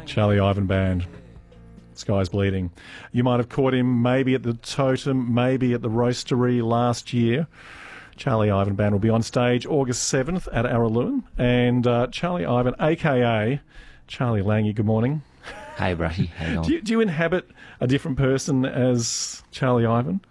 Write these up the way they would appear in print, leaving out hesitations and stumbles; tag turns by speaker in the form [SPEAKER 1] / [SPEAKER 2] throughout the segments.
[SPEAKER 1] Charlie Ivan Band. Sky's Bleeding. You might have caught him maybe at the Totem, maybe at the Roastery last year. Charlie Ivan Band will be on stage August 7th at Araluen. And Charlie Ivan, a.k.a. Charlie Lange, good morning.
[SPEAKER 2] Hey, Brushy. How you going?
[SPEAKER 1] Do you inhabit a different person as Charlie Ivan?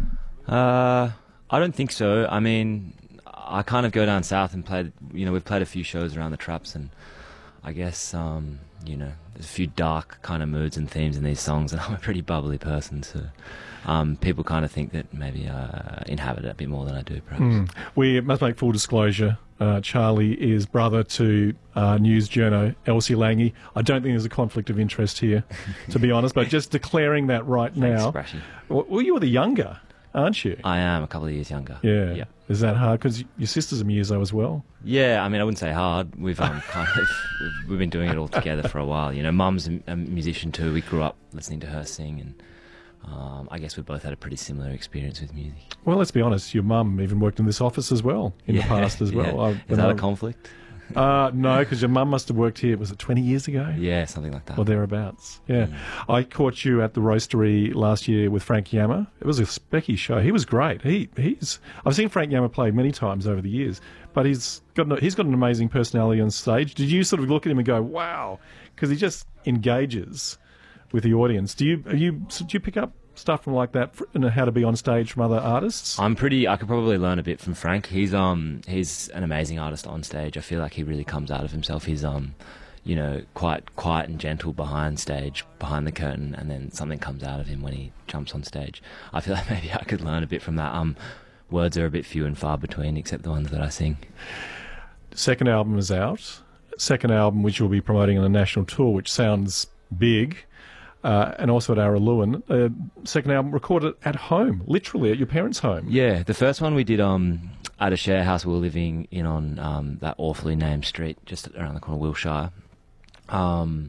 [SPEAKER 2] I don't think so. I mean, I kind of go down south and play, we've played a few shows around the traps, and I guess, there's a few dark kind of moods and themes in these songs, and I'm a pretty bubbly person, so people kind of think that maybe I inhabit it a bit more than I do, perhaps.
[SPEAKER 1] We must make full disclosure. Charlie is brother to news journo Elsie Lange. I don't think there's a conflict of interest here, to be honest, but just declaring that right now.
[SPEAKER 2] Thanks, Brushy.
[SPEAKER 1] Well, you were the younger, aren't you?
[SPEAKER 2] I am a couple of years younger.
[SPEAKER 1] Yeah. Is that hard? Because your sister's a muso as well.
[SPEAKER 2] Yeah, I mean, I wouldn't say hard. We've we've been doing it all together for a while. Mum's a musician too. We grew up listening to her sing, and I guess we both had a pretty similar experience with music.
[SPEAKER 1] Well, let's be honest. Your mum even worked in this office as well in the past as well.
[SPEAKER 2] Yeah. Is that a conflict?
[SPEAKER 1] No, because your mum must have worked here, was it 20 years ago?
[SPEAKER 2] Yeah, something like that.
[SPEAKER 1] Or thereabouts, yeah. I caught you at the Roastery last year with Frank Yammer. It was a specky show. He was great. I've seen Frank Yammer play many times over the years, but he's got an amazing personality on stage. Did you sort of look at him and go, wow? Because he just engages with the audience. Do you pick up stuff from like that and how to be on stage from other artists?
[SPEAKER 2] I could probably learn a bit from Frank. He's an amazing artist on stage. I feel like he really comes out of himself. He's quite quiet and gentle behind stage, behind the curtain, and then something comes out of him when he jumps on stage. I feel like maybe I could learn a bit from that. Words are a bit few and far between, except the ones that I sing.
[SPEAKER 1] Second album is out. Second album, which you'll be promoting on a national tour, which sounds big. And also at Araluen. Second album recorded at home, literally at your parents' home.
[SPEAKER 2] Yeah, the first one we did at a share house we were living in on that awfully named street just around the corner, Wilshire. And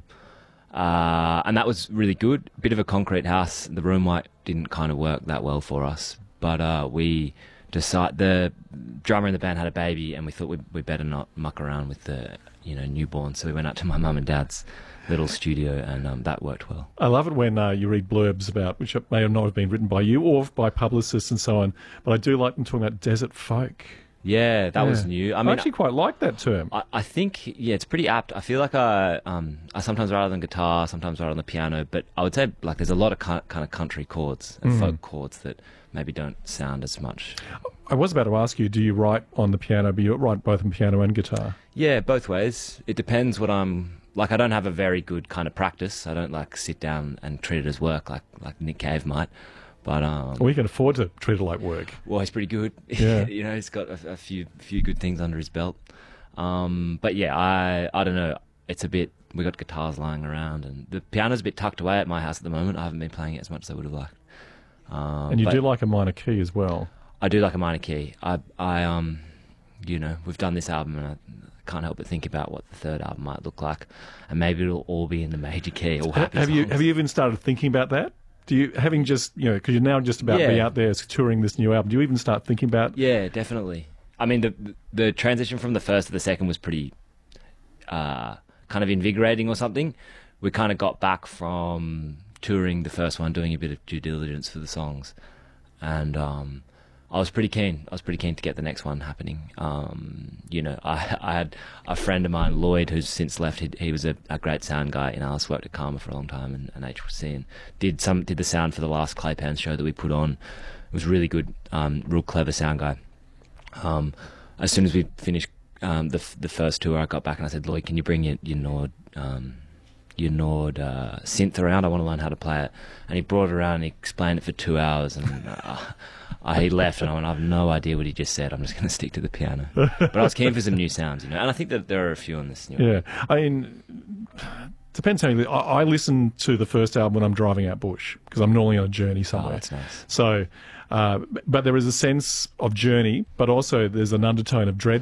[SPEAKER 2] that was really good. Bit of a concrete house. The room light didn't kind of work that well for us, but the drummer in the band had a baby, and we thought we'd better not muck around with the newborn. So we went out to my mum and dad's little studio, and that worked well.
[SPEAKER 1] I love it when you read blurbs about, which may or not have been written by you or by publicists and so on, but I do like them talking about desert folk.
[SPEAKER 2] Yeah, that was new. I
[SPEAKER 1] actually quite like that term.
[SPEAKER 2] I think, it's pretty apt. I feel like I sometimes write on guitar, sometimes write on the piano, but I would say there's a lot of kind of country chords and folk chords that maybe don't sound as much.
[SPEAKER 1] I was about to ask you, do you write on the piano, but you write both on piano and guitar? Yeah,
[SPEAKER 2] both ways. It depends what I'm... I don't have a very good kind of practice. I don't sit down and treat it as work like Nick Cave might. But
[SPEAKER 1] well, you can afford to treat it like work.
[SPEAKER 2] Well, he's pretty good.
[SPEAKER 1] Yeah.
[SPEAKER 2] He's got a few good things under his belt. But yeah, I don't know. It's a bit... We got guitars lying around, and the piano's a bit tucked away at my house at the moment. I haven't been playing it as much as I would have liked.
[SPEAKER 1] And you do like a minor key as well.
[SPEAKER 2] I do like a minor key. We've done this album, and I can't help but think about what the third album might look like, and maybe it'll all be in the major key. All happy
[SPEAKER 1] have you even started thinking about that? Do you, having just because you're now just about to be out there touring this new album, do you even start thinking about?
[SPEAKER 2] Yeah, definitely. I mean, the transition from the first to the second was pretty kind of invigorating or something. We kind of got back from touring the first one, doing a bit of due diligence for the songs, and I was pretty keen. I was pretty keen to get the next one happening. I had a friend of mine, Lloyd, who's since left. He was a great sound guy in Alice, worked at Karma for a long time and HC, and did the sound for the last Claypan show that we put on. It was really good, real clever sound guy. As soon as we finished the first tour, I got back and I said, Lloyd, can you bring your Nord synth around? I want to learn how to play it. And he brought it around and he explained it for 2 hours, and he left and I went, I have no idea what he just said. I'm just going to stick to the piano. But I was keen for some new sounds, and I think that there are a few on this new album.
[SPEAKER 1] I mean, depends how you... I listen to the first album when I'm driving out bush, because I'm normally on a journey somewhere.
[SPEAKER 2] Oh, that's nice.
[SPEAKER 1] So, but there is a sense of journey, but also there's an undertone of dread